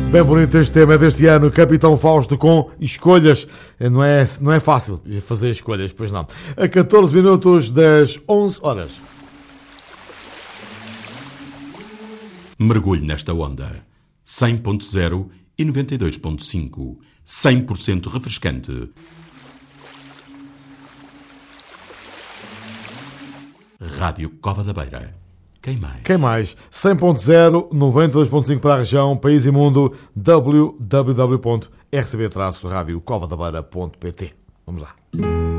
Bem bonito este tema deste ano, Capitão Fausto com escolhas. Não é fácil fazer escolhas, pois não. A 14 minutos das 11 horas. Mergulhe nesta onda. 100.0 e 92.5. 100% refrescante. Rádio Cova da Beira. Quem mais? Quem mais? 100.0, 92.5 para a região, país e mundo, www.rcb-radiocovadabeira.pt. Vamos lá.